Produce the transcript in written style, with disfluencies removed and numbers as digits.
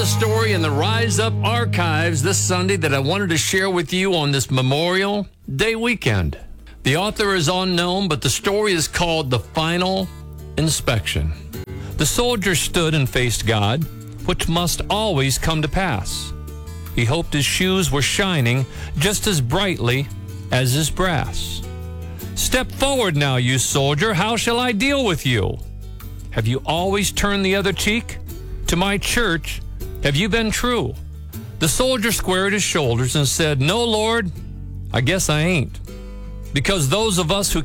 a story in the Rise Up archives this Sunday that I wanted to share with you on this Memorial Day weekend. The author is unknown, but the story is called The Final Inspection. The soldier stood and faced God, which must always come to pass. He hoped his shoes were shining just as brightly as his brass. Step forward now, you soldier, how shall I deal with you? Have you always turned the other cheek? To my church, have you been true? The soldier squared his shoulders and said, No, Lord, I guess I ain't. Because those of us who